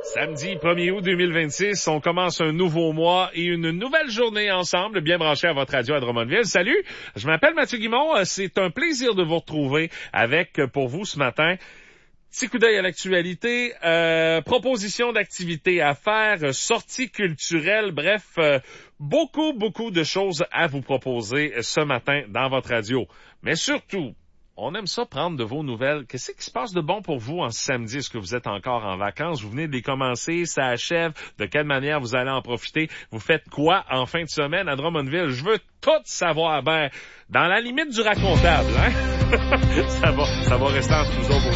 Samedi 1er août 2026, on commence un nouveau mois et une nouvelle journée ensemble, bien branchée à votre radio à Drummondville. Salut, je m'appelle Mathieu Guimond, c'est un plaisir de vous retrouver avec, pour vous ce matin, petit coup d'œil à l'actualité, propositions d'activités à faire, sorties culturelles, bref, beaucoup de choses à vous proposer ce matin dans votre radio. Mais surtout, on aime ça prendre de vos nouvelles. Qu'est-ce qui se passe de bon pour vous en samedi? Est-ce que vous êtes encore en vacances? Vous venez de les commencer? Ça achève? De quelle manière vous allez en profiter? Vous faites quoi en fin de semaine à Drummondville? Je veux tout savoir. Ben, dans la limite du racontable, hein? ça va rester entre nous autres